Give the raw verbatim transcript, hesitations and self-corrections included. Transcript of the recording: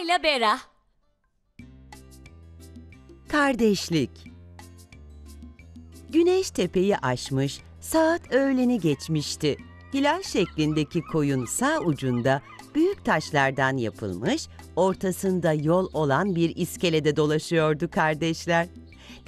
ile Bera. Kardeşlik. Güneş tepeyi aşmış, saat öğleni geçmişti. Hilal şeklindeki koyun sağ ucunda büyük taşlardan yapılmış, ortasında yol olan bir iskelede dolaşıyordu kardeşler.